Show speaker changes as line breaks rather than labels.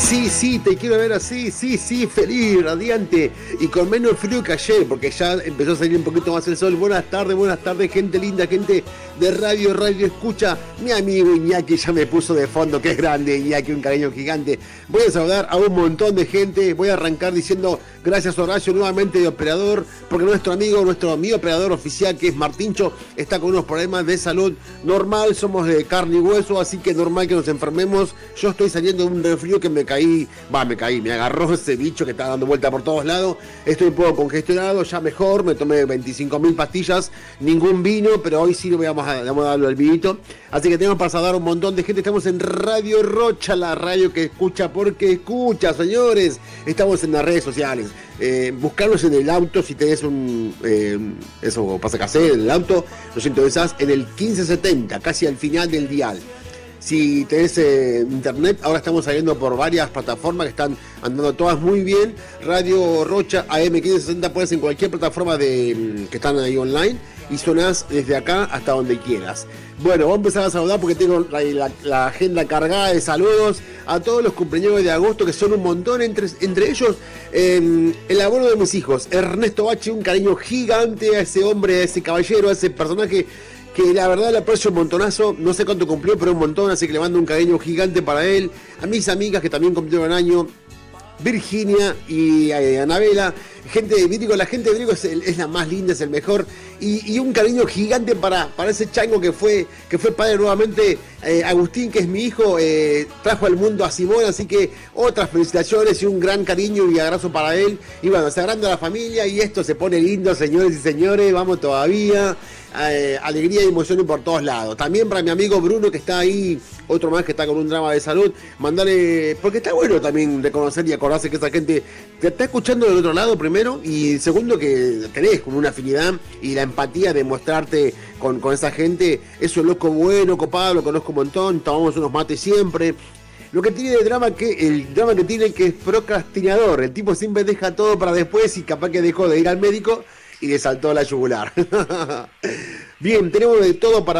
Sí, te quiero ver así, sí, feliz, radiante y con menos frío que ayer, porque ya empezó a salir un poquito más el sol. Buenas tardes, gente linda, gente de Radio Escucha. Mi amigo Iñaki ya me puso de fondo, que es grande Iñaki, un cariño gigante. Voy a saludar a un montón de gente, voy a arrancar diciendo gracias Horacio nuevamente de operador, porque mi operador oficial, que es Martincho, está con unos problemas de salud normal, somos de carne y hueso, así que normal que nos enfermemos. Yo estoy saliendo de un resfrío que me agarró ese bicho que está dando vuelta por todos lados, estoy un poco congestionado, ya mejor, me tomé 25.000 pastillas, ningún vino, pero hoy sí vamos a darle al vinito, así que tenemos para saludar a un montón de gente. Estamos en Radio Rocha, la radio que escucha porque escucha, señores, estamos en las redes sociales, buscarnos en el auto, si tenés eso pasa que hacer en el auto, lo sintonizás en el 1570, casi al final del dial. Si tenés internet, ahora estamos saliendo por varias plataformas que están andando todas muy bien. Radio Rocha AM1560 puedes en cualquier plataforma que están ahí online y sonás desde acá hasta donde quieras. Bueno, vamos a empezar a saludar porque tengo la agenda cargada de saludos a todos los cumpleaños de agosto, que son un montón, entre ellos el abuelo de mis hijos, Ernesto Bache, un cariño gigante a ese hombre, a ese caballero, a ese personaje que la verdad le aprecio un montonazo, no sé cuánto cumplió, pero un montón, así que le mando un cariño gigante para él. A mis amigas que también cumplieron año, Virginia y Anabela, gente de Vírigo, la gente de Vírigo es la más linda, es el mejor, y un cariño gigante para ese chango que fue padre nuevamente, Agustín, que es mi hijo, trajo al mundo a Simón, así que otras felicitaciones y un gran cariño y abrazo para él. Y bueno, se agranda la familia y esto se pone lindo, señores y señores, vamos todavía. Alegría y emoción por todos lados. También para mi amigo Bruno, que está ahí, otro más que está con un drama de salud, mandarle, porque está bueno también reconocer y acordarse que esa gente te está escuchando del otro lado, primero, y segundo, que tenés como una afinidad y la empatía de mostrarte con esa gente. Eso es loco, bueno, copado, lo conozco un montón, tomamos unos mates siempre. Lo que tiene el drama que tiene, que es procrastinador, el tipo siempre deja todo para después y capaz que dejó de ir al médico y le saltó la yugular. Bien, tenemos de todo para